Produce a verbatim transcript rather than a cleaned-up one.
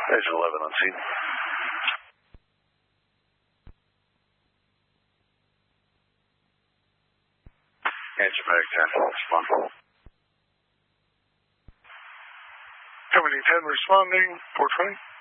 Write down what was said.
Edge eleven on scene. Edge back ten, respond. Company ten responding, four twenty.